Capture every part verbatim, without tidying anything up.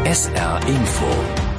S R Info.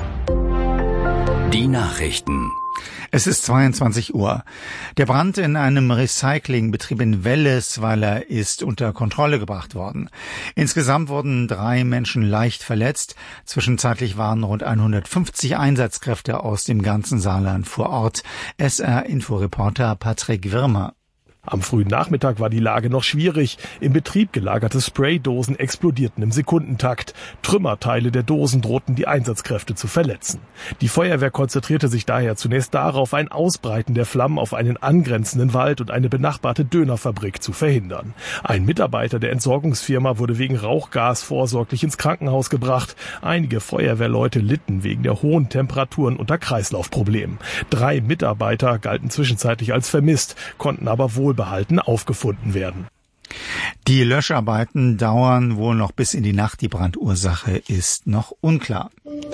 Die Nachrichten. Es ist zweiundzwanzig Uhr. Der Brand in einem Recyclingbetrieb in Wellesweiler ist unter Kontrolle gebracht worden. Insgesamt wurden drei Menschen leicht verletzt. Zwischenzeitlich waren rund hundertfünfzig Einsatzkräfte aus dem ganzen Saarland vor Ort. S R-Inforeporter Patrick Wirmer. Am frühen Nachmittag war die Lage noch schwierig. Im Betrieb gelagerte Spraydosen explodierten im Sekundentakt. Trümmerteile der Dosen drohten die Einsatzkräfte zu verletzen. Die Feuerwehr konzentrierte sich daher zunächst darauf, ein Ausbreiten der Flammen auf einen angrenzenden Wald und eine benachbarte Dönerfabrik zu verhindern. Ein Mitarbeiter der Entsorgungsfirma wurde wegen Rauchgas vorsorglich ins Krankenhaus gebracht. Einige Feuerwehrleute litten wegen der hohen Temperaturen unter Kreislaufproblemen. Drei Mitarbeiter galten zwischenzeitlich als vermisst, konnten aber wohl behalten aufgefunden werden. Die Löscharbeiten dauern wohl noch bis in die Nacht. Die Brandursache ist noch unklar.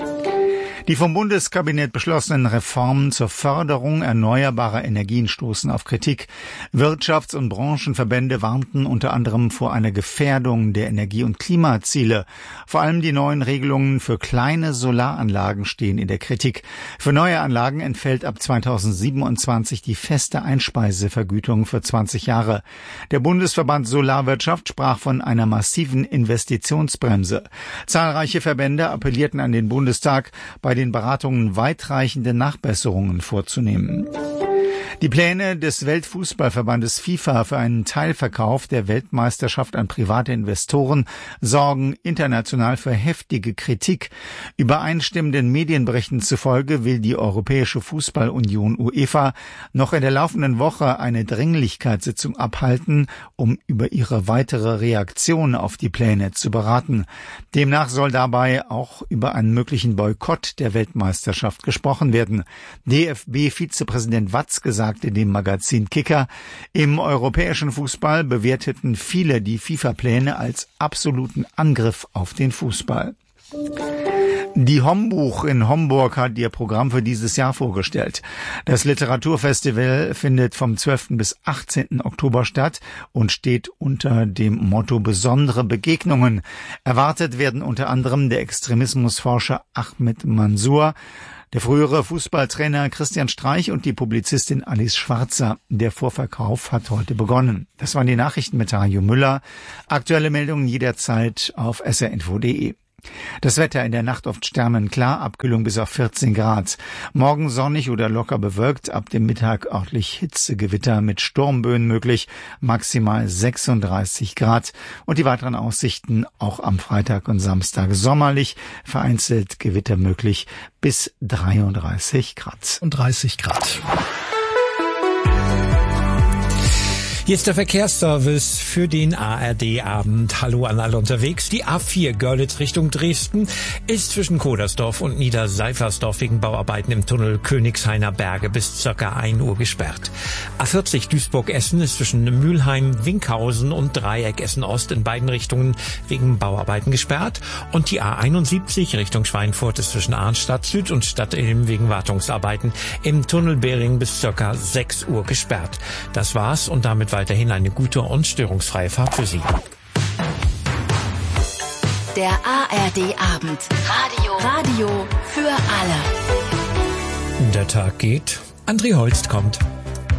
Die vom Bundeskabinett beschlossenen Reformen zur Förderung erneuerbarer Energien stoßen auf Kritik. Wirtschafts- und Branchenverbände warnten unter anderem vor einer Gefährdung der Energie- und Klimaziele. Vor allem die neuen Regelungen für kleine Solaranlagen stehen in der Kritik. Für neue Anlagen entfällt ab zweitausendsiebenundzwanzig die feste Einspeisevergütung für zwanzig Jahre. Der Bundesverband Solarwirtschaft sprach von einer massiven Investitionsbremse. Zahlreiche Verbände appellierten an den Bundestag, bei den Beratungen weitreichende Nachbesserungen vorzunehmen. Die Pläne des Weltfußballverbandes FIFA für einen Teilverkauf der Weltmeisterschaft an private Investoren sorgen international für heftige Kritik. Übereinstimmenden Medienberichten zufolge will die Europäische Fußballunion UEFA noch in der laufenden Woche eine Dringlichkeitssitzung abhalten, um über ihre weitere Reaktion auf die Pläne zu beraten. Demnach soll dabei auch über einen möglichen Boykott der Weltmeisterschaft gesprochen werden. D F B-Vizepräsident Watzke sagte dem Magazin Kicker, im europäischen Fußball bewerteten viele die FIFA-Pläne als absoluten Angriff auf den Fußball. Die Hombuch in Homburg hat ihr Programm für dieses Jahr vorgestellt. Das Literaturfestival findet vom zwölften bis achtzehnten Oktober statt und steht unter dem Motto Besondere Begegnungen. Erwartet werden unter anderem der Extremismusforscher Ahmed Mansour, der frühere Fußballtrainer Christian Streich und die Publizistin Alice Schwarzer. Der Vorverkauf hat heute begonnen. Das waren die Nachrichten mit Hajo Müller. Aktuelle Meldungen jederzeit auf s r info punkt d e. Das Wetter in der Nacht oft sternenklar, Abkühlung bis auf vierzehn Grad. Morgen sonnig oder locker bewölkt, ab dem Mittag örtlich Hitzegewitter mit Sturmböen möglich, maximal sechsunddreißig Grad. Und die weiteren Aussichten auch am Freitag und Samstag sommerlich, vereinzelt Gewitter möglich bis dreiunddreißig Grad. Und dreißig Grad. Hier ist der Verkehrsservice für den A R D-Abend. Hallo an alle unterwegs. Die A vier Görlitz Richtung Dresden ist zwischen Kodersdorf und Niederseifersdorf wegen Bauarbeiten im Tunnel Königshainer Berge bis circa ein Uhr gesperrt. A vierzig Duisburg-Essen ist zwischen Mülheim, Winkhausen und Dreieck Essen-Ost in beiden Richtungen wegen Bauarbeiten gesperrt. Und die A einundsiebzig Richtung Schweinfurt ist zwischen Arnstadt Süd und Stadtilm wegen Wartungsarbeiten im Tunnel Bering bis circa sechs Uhr gesperrt. Das war's und damit weiterhin eine gute und störungsfreie Fahrt für Sie. Der A R D-Abend. Radio. Radio für alle. Der Tag geht. André Holst kommt.